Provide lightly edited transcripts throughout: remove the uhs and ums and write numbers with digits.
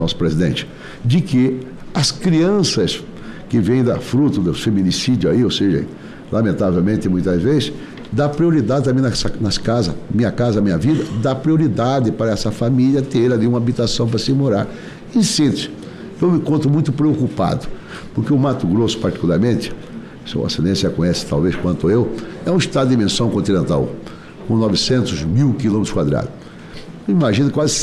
nosso presidente, de que as crianças que vêm da fruto do feminicídio aí, ou seja, lamentavelmente muitas vezes, dá prioridade também nas casas, Minha Casa Minha Vida, dá prioridade para essa família ter ali uma habitação para se morar. Em síntese, eu me encontro muito preocupado, porque o Mato Grosso, particularmente, Sua Excelência conhece talvez quanto eu, é um estado de dimensão continental, com 900 mil quilômetros quadrados. Imagina, quase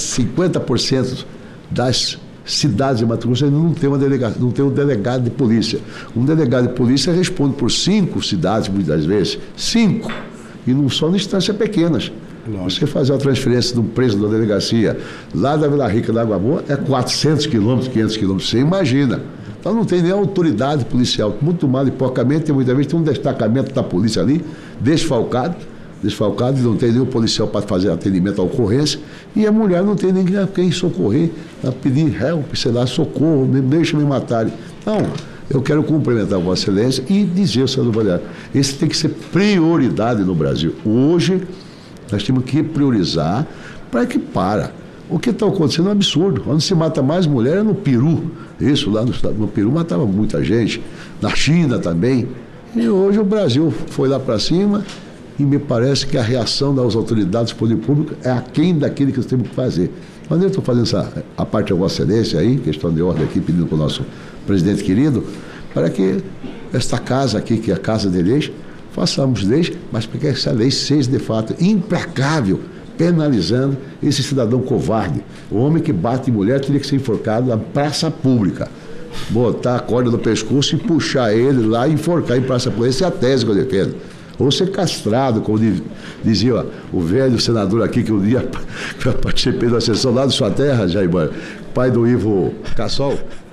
50% das cidades de Mato Grosso ainda não tem um delegado de polícia. Um delegado de polícia responde por 5 cidades, muitas vezes, 5, e não são em instâncias pequenas. Você fazer uma transferência de um preso da delegacia lá da Vila Rica da Água Boa é 400 quilômetros, 500 quilômetros, você imagina. Então não tem nem autoridade policial, muito mal e porcamente, muitas vezes tem um destacamento da polícia ali, desfalcado, não tem nenhum policial para fazer atendimento à ocorrência, e a mulher não tem ninguém a quem socorrer, a pedir help, sei lá, socorro, deixa me matarem. Então, eu quero cumprimentar a Vossa Excelência e dizer, senador Valeriano, esse tem que ser prioridade no Brasil. Hoje, nós temos que priorizar para que para. O que está acontecendo é um absurdo. Onde se mata mais mulher é no Peru. Isso lá no Peru matava muita gente. Na China também. E hoje o Brasil foi lá para cima e me parece que a reação das autoridades do poder público é aquém daquilo que nós temos que fazer. Mas eu estou fazendo a parte da Vossa Excelência aí, questão de ordem aqui, pedindo para o nosso presidente querido, para que esta casa aqui, que é a Casa de Leis, façamos leis, mas para que essa lei seja de fato implacável, penalizando esse cidadão covarde. O homem que bate em mulher teria que ser enforcado na praça pública. Botar a corda no pescoço e puxar ele lá e enforcar em praça pública. Essa é a tese que eu defendo. Ou ser castrado, como dizia o velho senador aqui, que um dia participei da sessão lá de sua terra, Jair, pai do Ivo Cassol.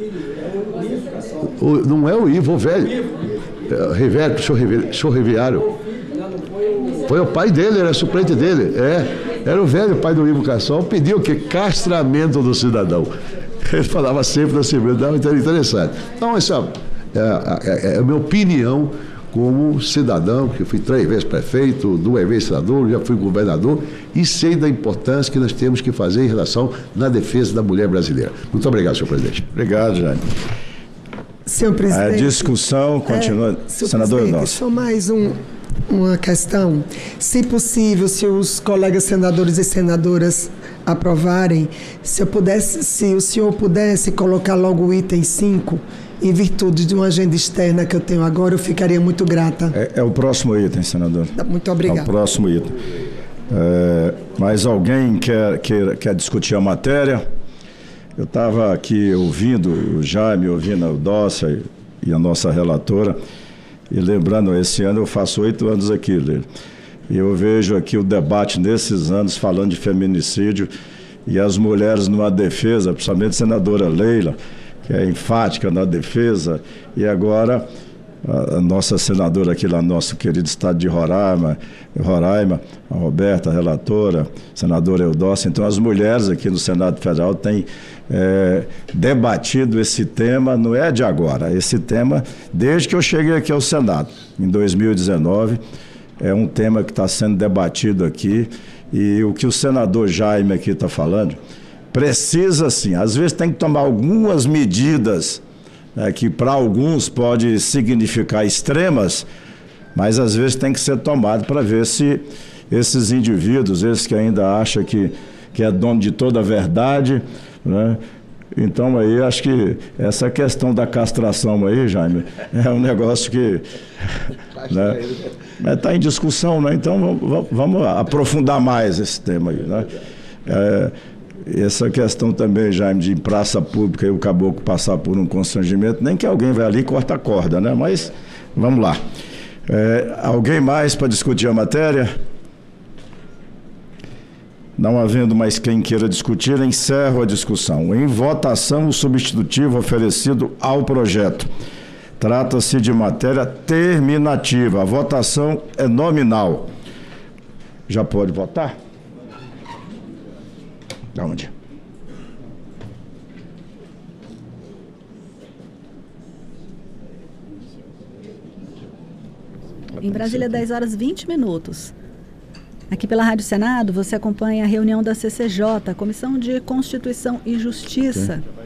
Não é o Ivo, o velho. Rivério, senhor Riviário. Foi o pai dele, era suplente dele. Era o velho pai do Ivo Cassol, pediu o quê? Castramento do cidadão. Ele falava sempre da Assembleia, então interessante. Então, essa é a minha opinião como cidadão, que eu fui 3 vezes prefeito, 2 vezes senador, já fui governador, e sei da importância que nós temos que fazer em relação na defesa da mulher brasileira. Muito obrigado, senhor presidente. Obrigado, Jaime. Senhor presidente. A discussão continua. Senador Nosso. Só mais uma questão. Se possível, se os colegas senadores e senadoras aprovarem, se o senhor pudesse colocar logo o item 5, em virtude de uma agenda externa que eu tenho agora, eu ficaria muito grata. É o próximo item, senador. Muito obrigado. É o próximo item. Mas alguém quer discutir a matéria? Eu estava aqui ouvindo o Jaime, ouvindo o Dócia e a nossa relatora, e lembrando, esse ano eu faço 8 anos aqui, e eu vejo aqui o debate nesses anos falando de feminicídio e as mulheres numa defesa, principalmente a senadora Leila, que é enfática na defesa, e agora a nossa senadora aqui lá no nosso querido estado de Roraima, a Roberta, a relatora, senadora Eudócia. Então, as mulheres aqui no Senado Federal têm debatido esse tema, não é de agora, esse tema desde que eu cheguei aqui ao Senado, em 2019, é um tema que está sendo debatido aqui, e o que o senador Jaime aqui está falando, precisa sim, às vezes tem que tomar algumas medidas que para alguns pode significar extremas, mas às vezes tem que ser tomado para ver se esses indivíduos, esses que ainda acham que é dono de toda a verdade, né? Então aí acho que essa questão da castração aí, Jaime, é um negócio que né, está em discussão, né? Então vamos aprofundar mais esse tema aí, né? Essa questão também, Jaime, de em praça pública e o caboclo passar por um constrangimento, nem que alguém vai ali e corta a corda, né? Mas vamos lá. Alguém mais para discutir a matéria? Não havendo mais quem queira discutir, encerro a discussão. Em votação, o substitutivo oferecido ao projeto. Trata-se de matéria terminativa. A votação é nominal. Já pode votar? Da onde? Em Brasília, 10 horas e 20 minutos. Aqui pela Rádio Senado, você acompanha a reunião da CCJ, Comissão de Constituição e Justiça.